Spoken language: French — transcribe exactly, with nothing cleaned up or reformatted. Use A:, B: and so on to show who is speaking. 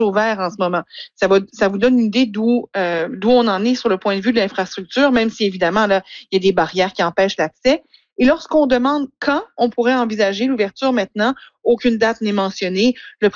A: ouvert en ce moment. Ça va, ça vous donne une idée d'où euh, d'où on en est sur le point de vue de l'infrastructure, même si évidemment là il y a des barrières qui empêchent l'accès. Et lorsqu'on demande quand on pourrait envisager l'ouverture maintenant, aucune date n'est mentionnée. Le